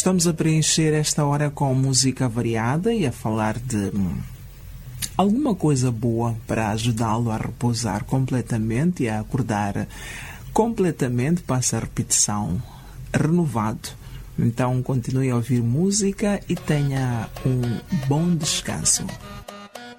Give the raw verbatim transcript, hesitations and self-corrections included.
Estamos a preencher esta hora com música variada e a falar de hum, alguma coisa boa para ajudá-lo a repousar completamente e a acordar completamente, passa a repetição, renovado. Então continue a ouvir música e tenha um bom descanso.